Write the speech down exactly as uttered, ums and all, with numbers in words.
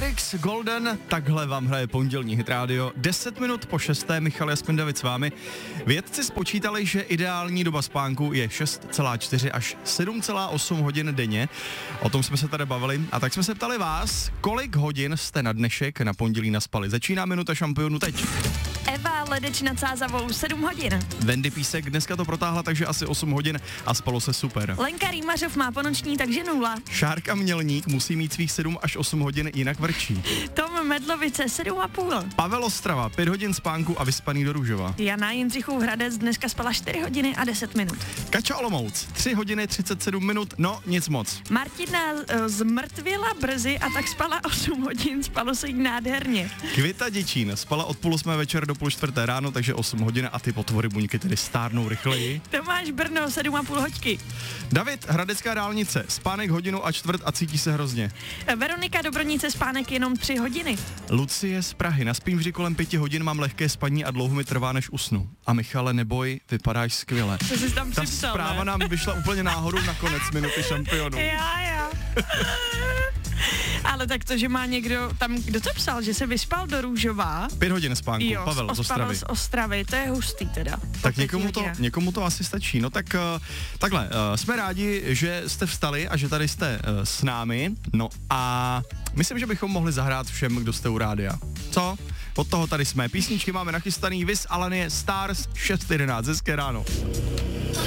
Matrix, Golden, takhle vám hraje pondělní Hit Radio. deset minut po šesté, Michal Jasmin David s vámi. Vědci spočítali, že ideální doba spánku je šest celá čtyři až sedm celá osm hodin denně. O tom jsme se tady bavili a tak jsme se ptali vás, kolik hodin jste na dnešek na pondělí naspali. Začíná minuta šampionu teď. Eva Ledeč nad Sázavou sedm hodin. Wendy Písek dneska to protáhla, takže asi osm hodin a spalo se super. Lenka Rýmařov má ponoční, takže nula. Šárka Mělník musí mít svých sedm až osm hodin, jinak vrčí. Tom Medlovice sedm a půl. Pavel Ostrava pět hodin spánku a vyspaný do Růžova. Jana Jindřichův Hradec dneska spala čtyři hodiny a deset minut. Kača Olomouc tři hodiny třicet sedm minut, no nic moc. Martina uh, zmrtvila brzy a tak spala osm hodin, spalo se jí nádherně. Kvita Děčín spala od půl osmé večer do půl čtvrté ráno, takže osm hodin a ty potvory buňky tedy stárnou rychleji. Tomáš Brno sedm a půl hoďky. David Hradecká dálnice, spánek hodinu a čtvrt a cítí se hrozně. Veronika Dobronice spánek jenom tři hodiny. Lucie z Prahy, naspím vždy kolem pěti hodin, mám lehké spaní a dlouho mi trvá, než usnu. A Michale, neboj, vypadáš skvěle. Co jsi tam Ta připsal, zpráva ne? nám vyšla úplně náhodou na konec minuty šampionu. Já, já. Ale tak to, že má někdo tam, kdo to psal, že se vyspal do Růžova. Pět hodin spánku, Jo, Pavel z Ostravy. z Ostravy, to je hustý teda. Tak někomu to, někomu to asi stačí. No tak uh, takhle, uh, jsme rádi, že jste vstali a že tady jste uh, s námi. No a myslím, že bychom mohli zahrát všem, kdo jste u rádia. Co? Od toho tady jsme. Písničky máme nachystaný, Vis Alanie, Stars šest jedenáct. Hezké ráno.